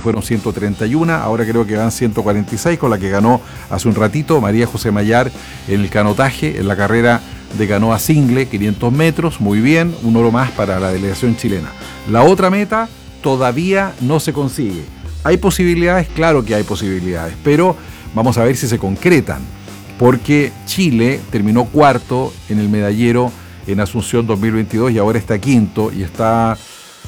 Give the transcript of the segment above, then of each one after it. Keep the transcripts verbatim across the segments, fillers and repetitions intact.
fueron ciento treinta y uno, ahora creo que van ciento cuarenta y seis, con la que ganó hace un ratito María José Mayar en el canotaje, en la carrera de canoa single, quinientos metros, muy bien, un oro más para la delegación chilena. La otra meta todavía no se consigue. ¿Hay posibilidades? Claro que hay posibilidades, pero vamos a ver si se concretan, porque Chile terminó cuarto en el medallero en Asunción dos mil veintidós y ahora está quinto y está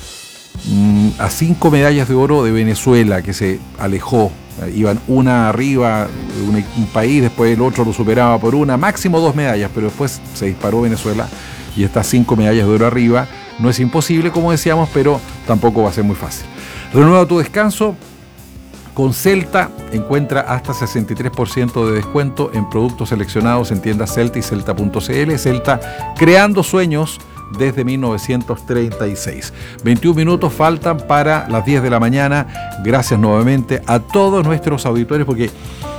mmm, a cinco medallas de oro de Venezuela, que se alejó. Iban una arriba, un, un país, después el otro lo superaba por una, máximo dos medallas, pero después se disparó Venezuela y está cinco medallas de oro arriba. No es imposible, como decíamos, pero tampoco va a ser muy fácil. Renueva tu descanso. Con Celta encuentra hasta sesenta y tres por ciento de descuento en productos seleccionados en tiendas Celta y Celta punto c l. Celta, creando sueños desde mil novecientos treinta y seis. veintiún minutos faltan para las diez de la mañana. Gracias nuevamente a todos nuestros auditores, porque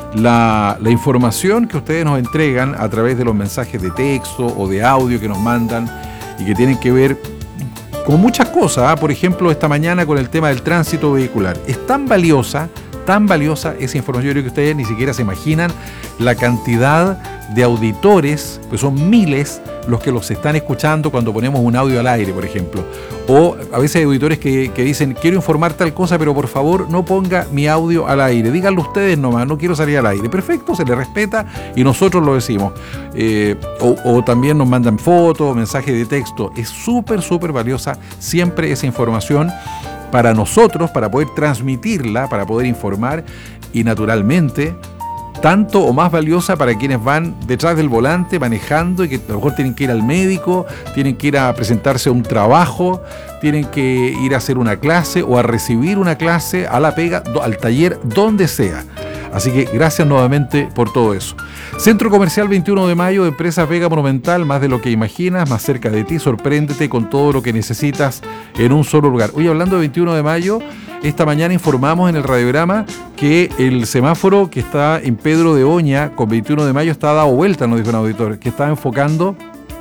la, la información que ustedes nos entregan a través de los mensajes de texto o de audio que nos mandan y que tienen que ver con muchas cosas, ¿eh? Por ejemplo, esta mañana con el tema del tránsito vehicular, es tan valiosa, tan valiosa esa información. Yo creo que ustedes ni siquiera se imaginan la cantidad de auditores, pues son miles los que los están escuchando cuando ponemos un audio al aire, por ejemplo. O a veces hay auditores que, que dicen, quiero informar tal cosa, pero por favor no ponga mi audio al aire. Díganlo ustedes nomás, no quiero salir al aire. Perfecto, se le respeta y nosotros lo decimos. Eh, o, o también nos mandan fotos, mensajes de texto. Es súper, súper valiosa siempre esa información para nosotros, para poder transmitirla, para poder informar y naturalmente tanto o más valiosa para quienes van detrás del volante manejando y que a lo mejor tienen que ir al médico, tienen que ir a presentarse a un trabajo, tienen que ir a hacer una clase o a recibir una clase, a la pega, al taller, donde sea. Así que gracias nuevamente por todo eso. Centro Comercial veintiuno de mayo, Empresa Vega Monumental, más de lo que imaginas, más cerca de ti, sorpréndete con todo lo que necesitas en un solo lugar. Hoy, hablando de veintiuno de mayo, esta mañana informamos en el radiograma que el semáforo que está en Pedro de Oña con veintiuno de mayo está dado vuelta, nos dijo un auditor, que estaba enfocando,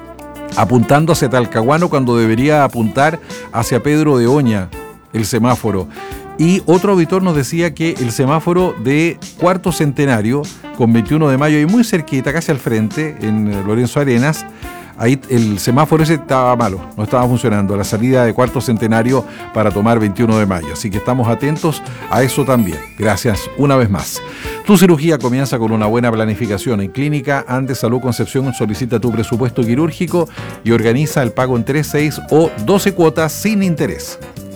apuntando hacia Talcahuano cuando debería apuntar hacia Pedro de Oña el semáforo. Y otro auditor nos decía que el semáforo de Cuarto Centenario con veintiuno de mayo y muy cerquita, casi al frente, en Lorenzo Arenas, ahí el semáforo ese estaba malo, no estaba funcionando, la salida de Cuarto Centenario para tomar veintiuno de mayo. Así que estamos atentos a eso también. Gracias una vez más. Tu cirugía comienza con una buena planificación. En Clínica Andes Salud Concepción solicita tu presupuesto quirúrgico y organiza el pago en tres, seis o doce cuotas sin interés.